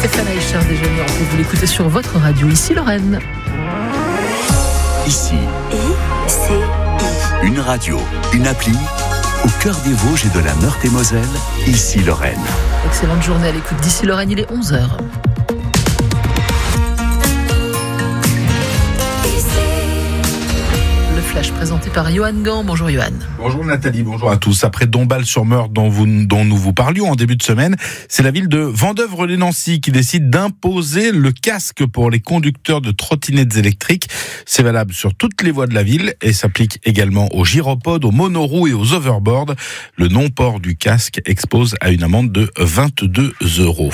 Stéphane Aïchard déjeuner, on peut vous l'écouter sur votre radio, ici Lorraine. Ici, ICI. une radio, une appli, au cœur des Vosges et de la Meurthe-et-Moselle, ici Lorraine. Excellente journée à l'écoute d'ici Lorraine, il est 11h. Le flash présenté par Johan Gant. Bonjour Johan. Bonjour Nathalie, bonjour à tous. Après Dombasle-sur-Meurthe dont nous vous parlions en début de semaine, c'est la ville de Vandœuvre-lès-Nancy qui décide d'imposer le casque pour les conducteurs de trottinettes électriques. C'est valable sur toutes les voies de la ville et s'applique également aux gyropodes, aux monoroues et aux overboards. Le non-port du casque expose à une amende de 22 €.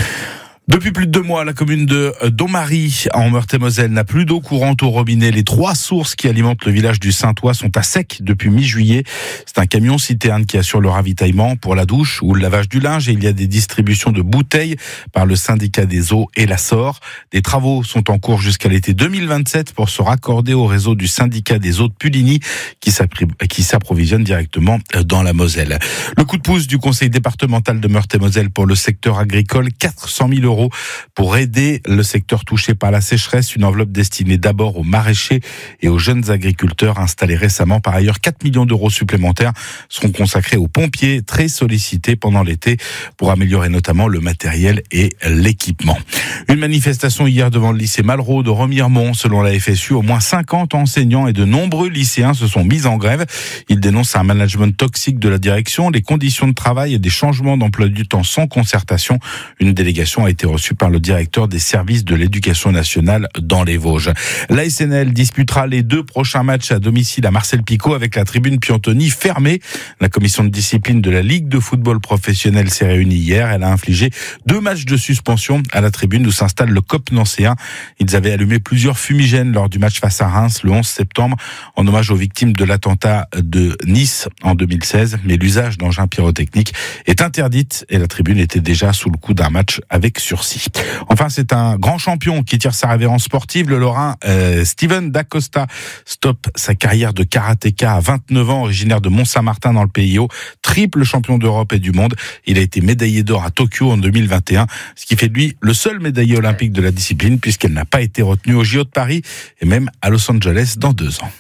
Depuis plus de 2 mois, la commune de Dommarie, en Meurthe-et-Moselle, n'a plus d'eau courante au robinet. Les 3 sources qui alimentent le village du Saint-Ouen sont à sec depuis mi-juillet. C'est un camion citerne qui assure le ravitaillement pour la douche ou le lavage du linge, et il y a des distributions de bouteilles par le syndicat des eaux et la SOR. Des travaux sont en cours jusqu'à l'été 2027 pour se raccorder au réseau du syndicat des eaux de Puligny qui s'approvisionne directement dans la Moselle. Le coup de pouce du conseil départemental de Meurthe-et-Moselle pour le secteur agricole, 400 000 € pour aider le secteur touché par la sécheresse. Une enveloppe destinée d'abord aux maraîchers et aux jeunes agriculteurs installés récemment. Par ailleurs, 4 millions d'euros supplémentaires seront consacrés aux pompiers très sollicités pendant l'été pour améliorer notamment le matériel et l'équipement. Une manifestation hier devant le lycée Malraux de Remiremont. Selon la FSU, au moins 50 enseignants et de nombreux lycéens se sont mis en grève. Ils dénoncent un management toxique de la direction, les conditions de travail et des changements d'emploi du temps sans concertation. Une délégation a été reçue par le directeur des services de l'éducation nationale dans les Vosges. L'ASNL disputera les 2 prochains matchs à domicile à Marcel-Picot avec la tribune Piantoni fermée. La commission de discipline de la Ligue de football professionnel s'est réunie hier. Elle a infligé 2 matchs de suspension à la tribune où s'installe le COP nancéen. Ils avaient allumé plusieurs fumigènes lors du match face à Reims le 11 septembre en hommage aux victimes de l'attentat de Nice en 2016. Mais l'usage d'engins pyrotechniques est interdite et la tribune était déjà sous le coup d'un match avec sursis. Enfin, c'est un grand champion qui tire sa révérence sportive. Le Lorrain Steven Dacosta stoppe sa carrière de karatéka à 29 ans, originaire de Mont-Saint-Martin dans le PIO, triple champion d'Europe et du monde. Il a été médaillé d'or à Tokyo en 2021, ce qui fait de lui le seul médaillé olympique de la discipline puisqu'elle n'a pas été retenue au JO de Paris et même à Los Angeles dans 2 ans.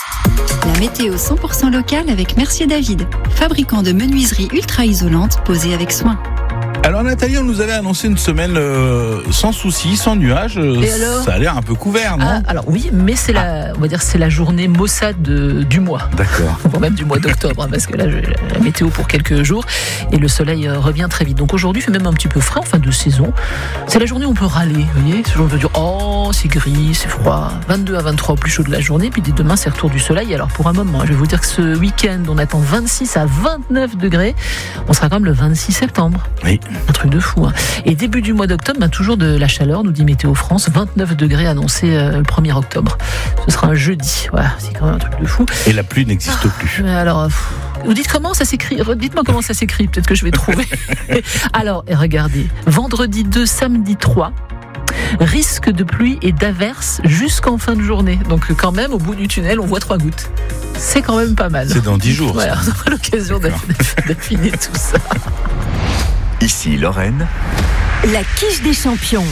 La météo 100% locale avec Mercier David, fabricant de menuiseries ultra isolantes posées avec soin. Alors Nathalie, on nous avait annoncé une semaine sans soucis, sans nuages. Et alors, ça a l'air un peu couvert, non ? Alors oui, mais c'est on va dire c'est la journée maussade du mois. D'accord. Ou même du mois d'octobre, parce que là, la météo pour quelques jours et le soleil revient très vite. Donc aujourd'hui, il fait même un petit peu frais en fin de saison. C'est la journée où on peut râler, vous voyez. Ce jour, on peut dire, oh, c'est gris, c'est froid. 22 à 23 au plus chaud de la journée, puis dès demain, c'est retour du soleil. Alors pour un moment, je vais vous dire que ce week-end, on attend 26 à 29 degrés. On sera quand même le 26 septembre. Oui. Un truc de fou. Et début du mois d'octobre, toujours de la chaleur, nous dit Météo France. 29 degrés annoncés le 1er octobre. Ce sera un jeudi. Voilà, c'est quand même un truc de fou. Et la pluie n'existe plus. Alors, vous dites comment ça s'écrit ? Dites-moi comment ça s'écrit, peut-être que je vais trouver. Alors, regardez. Vendredi 2, samedi 3. Risque de pluie et d'averses jusqu'en fin de journée. Donc quand même, au bout du tunnel, on voit 3 gouttes. C'est quand même pas mal. C'est dans 10 jours. Voilà, on aura l'occasion d'affiner tout ça. Ici Lorraine. La quiche des champions.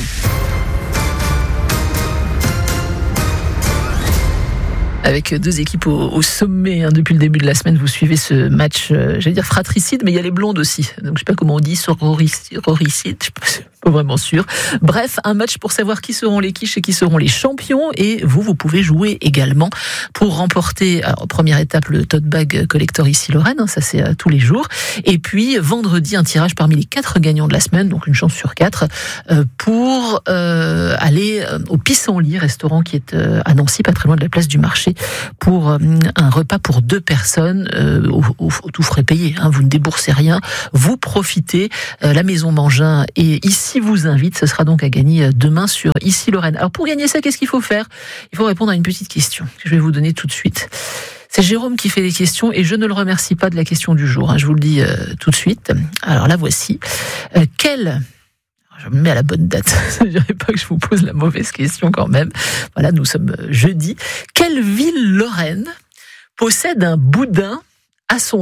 Avec 2 équipes au sommet depuis le début de la semaine, vous suivez ce match, j'allais dire fratricide, mais il y a les blondes aussi. Donc je sais pas comment on dit, sororicide, je suis pas vraiment sûr. Bref, un match pour savoir qui seront les quiches et qui seront les champions. Et vous pouvez jouer également pour remporter, alors, première étape, le tote bag collector ici Lorraine, ça c'est tous les jours. Et puis vendredi, un tirage parmi les 4 gagnants de la semaine, donc une chance sur 4, pour aller au Pissenlit, restaurant qui est à Nancy, pas très loin de la place du marché, pour un repas pour 2 personnes, au tout frais payé, vous ne déboursez rien, vous profitez, la maison Mangin et ici vous invite, ce sera donc à gagner demain sur Ici Lorraine. Alors pour gagner ça, qu'est-ce qu'il faut faire ? Il faut répondre à une petite question que je vais vous donner tout de suite. C'est Jérôme qui fait les questions et je ne le remercie pas de la question du jour, je vous le dis tout de suite. Alors la voici. Je me mets à la bonne date. Je ne dirais pas que je vous pose la mauvaise question quand même. Voilà, nous sommes jeudi. Quelle ville lorraine possède un boudin à son nom ?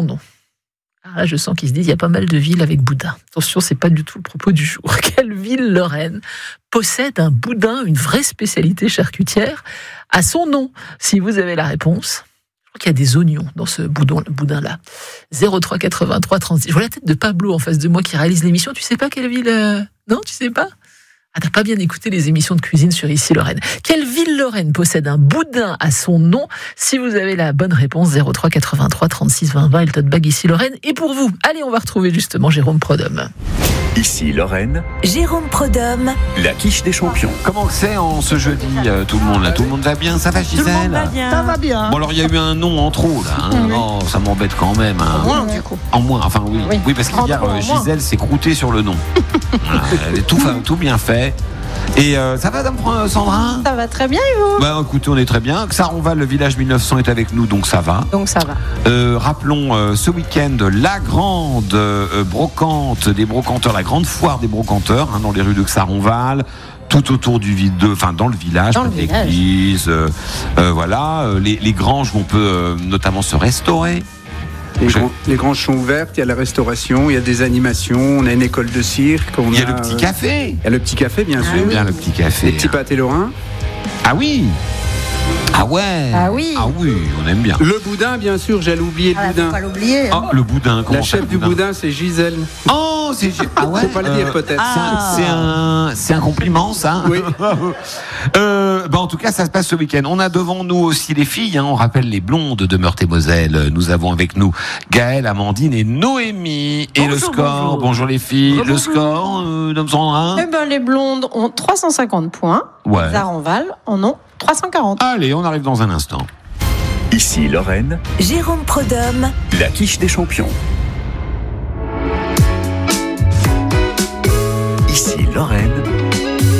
Alors là, je sens qu'ils se disent, il y a pas mal de villes avec boudin. Attention, c'est pas du tout le propos du jour. Quelle ville lorraine possède un boudin, une vraie spécialité charcutière, à son nom? Si vous avez la réponse, je crois qu'il y a des oignons dans ce boudin-là. 03 83 36. Je vois la tête de Pablo en face de moi qui réalise l'émission. Tu sais pas quelle ville Non, tu sais pas? Ah, t'as pas bien écouté les émissions de cuisine sur Ici Lorraine. Quelle ville lorraine possède un boudin à son nom? Si vous avez la bonne réponse, 03 83 36 20 20, et le tote bag Ici Lorraine. Et pour vous, allez, on va retrouver justement Jérôme Prodhomme. Ici Lorraine, Jérôme Prodhomme. la quiche des champions. Comment c'est en ce jeudi, tout le monde là? Tout le monde va bien? Ça va, Gisèle? Tout le monde va bien. Ça va bien. Bon, alors il y a eu un nom en trop là. Hein. Oh, ça m'embête quand même. Hein. Moins, du coup. En moins, enfin oui. Oui. Oui, parce qu'hier, En moins. Gisèle s'est croûtée sur le nom. Voilà, elle est tout bien fait. Et ça va, dame Sandra? Ça va très bien, et vous? Bah écoutez, on est très bien. Xaronval, le village 1900 est avec nous, donc ça va. Donc ça va. Rappelons ce week-end la grande brocante des brocanteurs, la grande foire des brocanteurs, hein, dans les rues de Xaronval, tout autour du dans le village, Dans le l'église, voilà, les granges où on peut notamment se restaurer. Les granges sont ouvertes, il y a la restauration, il y a des animations, on a une école de cirque. Il y a le petit café. Il y a le petit café, bien sûr. Bien le petit café. Les petits pâtés lorrains. Ah oui. Ah ouais. Ah oui. Ah oui, on aime bien. Le boudin, bien sûr, j'allais oublier le boudin. Faut pas l'oublier. Oh, le boudin. Comment La chef du boudin, c'est Gisèle. Oh, c'est ah ouais. Faut pas le dire peut-être. C'est un compliment, ça. Oui. En tout cas, ça se passe ce week-end. On a devant nous aussi les filles. Hein, on rappelle les blondes de Meurthe-et-Moselle. Nous avons avec nous Gaëlle, Amandine et Noémie. Et le score. Bonjour les filles. Le score, Dame Sandra. Eh ben, les blondes ont 350 points. Ouais. Les Xaronval en ont 340. Allez, on arrive dans un instant. Ici Lorraine, Jérôme Prodhomme. la quiche des champions.